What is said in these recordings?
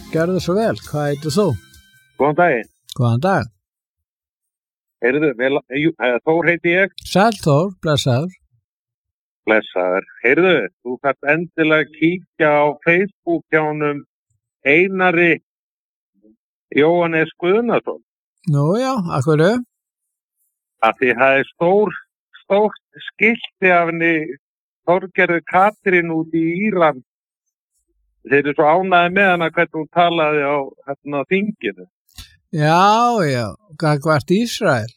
Gjörðu svo vel. Hvað heitir þú? Góðan daginn. Góðan dag. Heyrðu, Þór heiti ég. Sæll Þór, blessaður. Blessaður. Heyrðu, þú þarft endilega að kíkja á Facebook hjá honum Einari Jóhannes Guðnason. Nú já, akkurru? Af því það er stórt skilti af henni Þorgerður Katrín út í Íran. Þeir eru svo ánægði með hana hvernig hún talaði á þinginu. Já, gagnvart Ísrael.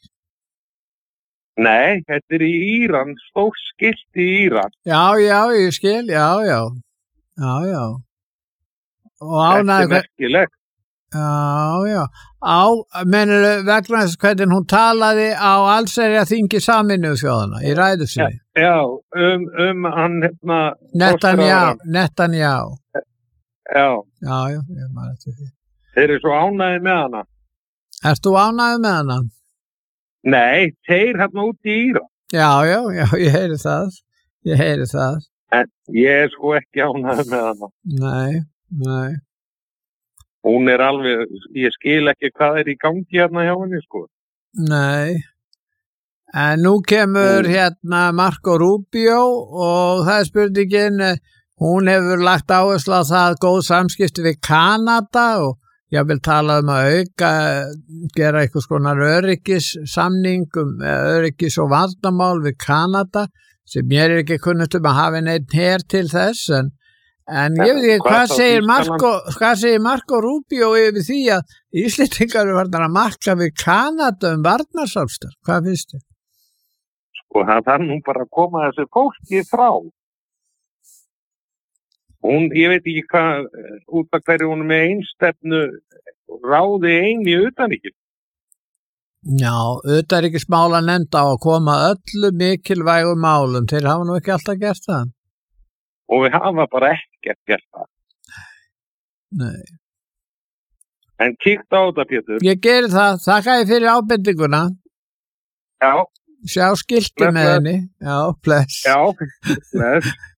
Nei, þetta er í Íran, stórt skilti í Íran. Já, ég skil, já. Og ánægði... Þetta er merkilegt. Já. Mennur vegna þess hvernig hún talaði á allsherja þingi Sameinuðu þjóðanna í ræðu sinni. Já, hann Netanyahu. Já, ég man eftir því. Þeir eru svo ánægði með hana. Ert þú ánægður með hana? Nei, þeir út í Íran. Já, ég heyri það. En ég er sko ekki ánægður með hana. Nei. Hún er alveg, ég skil ekki hvað er í gangi hérna hjá henni, sko. Nei. En nú kemur Marco Rubio og það er spurningin, hún hefur lagt áherslu á það góð samskipti við Kanada og ég vil tala að gera eitthvað skonar öryggissamning öryggis og vandamál við Kanada sem mér er ekki kunnugt að hafa neitt her til þess en ég veit ekki hvað segir Marco Rubio yfir því að Íslendingar eru farnir að marka við Kanada varnarsamstarf. Hvað finnst þér? Sko það þarf nú bara að koma þessu fólki frá. Ég veit ekki hvað, út af hverju hún með einstefnu ráði eini utanríkis. Já, utanríkismála nefnda á að koma öllu mikilvægum málum, þeir hafa nú ekki alltaf gert það. Og við hafa bara ekkert gert það. Nei. En kíkt á þetta, Pétur. Ég geri það, þakka ég fyrir ábendinguna. Já. Sjá skilti með henni. Já, bless. Já, bless.